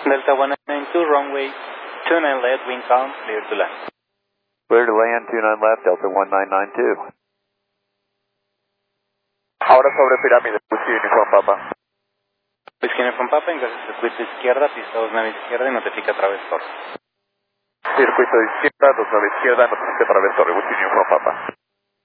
Delta 192, runway 29 left, wind calm, clear to land. Clear to land, 29 left, Delta 1992. Ahora sobre pirámide, Whiskey Uniform Papa. Whiskey Uniform Papa, ingresa circuito izquierda, pista 29 izquierda y notifica a través torre. Circuito izquierda, 29 izquierda, notifica a través torre, Whiskey Uniform Papa.